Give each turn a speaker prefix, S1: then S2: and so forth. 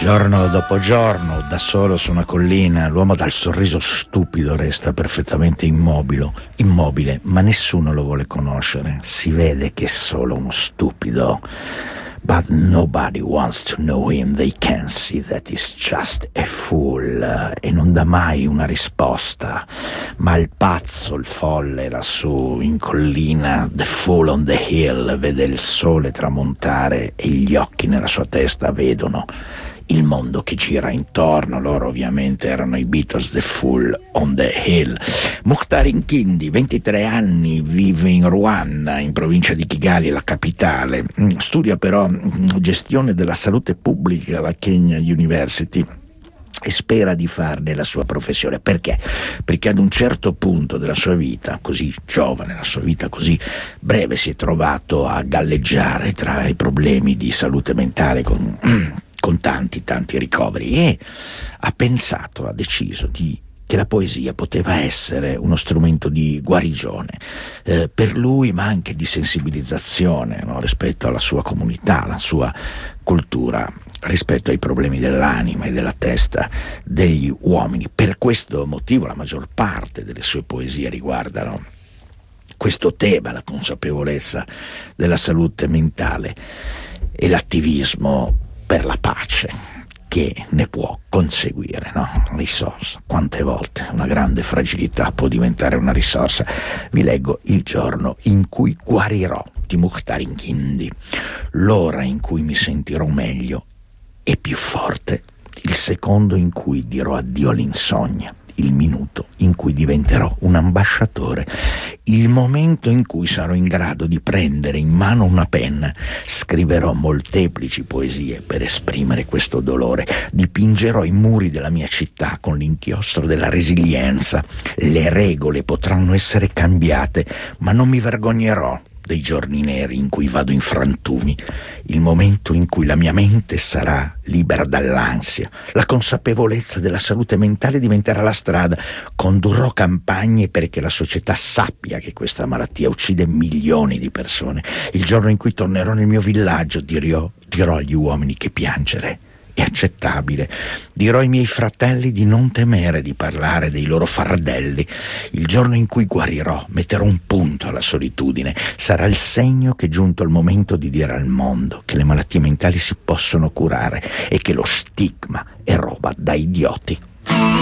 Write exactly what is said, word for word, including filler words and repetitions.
S1: Giorno dopo giorno, da solo su una collina, l'uomo dal sorriso stupido resta perfettamente immobile, immobile, ma nessuno lo vuole conoscere. Si vede che è solo uno stupido. But nobody wants to know him. They can see that he's just a fool. E non dà mai una risposta. Ma il pazzo, il folle lassù in collina, the fool on the hill, vede il sole tramontare e gli occhi nella sua testa vedono il mondo che gira intorno. Loro ovviamente erano i Beatles, the fool on the hill. Mukhtar Inkindi, ventitré anni, vive in Rwanda, in provincia di Kigali, la capitale. Studia però gestione della salute pubblica alla Kenya University e spera di farne la sua professione. Perché? Perché ad un certo punto della sua vita, così giovane, la sua vita così breve, si è trovato a galleggiare tra i problemi di salute mentale con, con tanti, tanti ricoveri, e ha pensato, ha deciso di che la poesia poteva essere uno strumento di guarigione eh, per lui, ma anche di sensibilizzazione, no? Rispetto alla sua comunità, alla sua cultura, rispetto ai problemi dell'anima e della testa degli uomini. Per questo motivo la maggior parte delle sue poesie riguardano questo tema, la consapevolezza della salute mentale e l'attivismo per la pace che ne può conseguire, no? Risorsa. Quante volte una grande fragilità può diventare una risorsa. Vi leggo Il giorno in cui guarirò di Mukhtar Inkindi. L'ora in cui mi sentirò meglio e più forte, il secondo in cui dirò addio all'insonnia, il minuto in cui diventerò un ambasciatore, il momento in cui sarò in grado di prendere in mano una penna. Scriverò molteplici poesie per esprimere questo dolore, dipingerò i muri della mia città con l'inchiostro della resilienza. Le regole potranno essere cambiate, ma non mi vergognerò dei giorni neri in cui vado in frantumi, il momento in cui la mia mente sarà libera dall'ansia, la consapevolezza della salute mentale diventerà la strada. Condurrò campagne perché la società sappia che questa malattia uccide milioni di persone. Il giorno in cui tornerò nel mio villaggio dirò, dirò agli uomini che piangere è accettabile. Dirò ai miei fratelli di non temere di parlare dei loro fardelli. Il giorno in cui guarirò metterò un punto alla solitudine. Sarà il segno che è giunto il momento di dire al mondo che le malattie mentali si possono curare e che lo stigma è roba da idioti.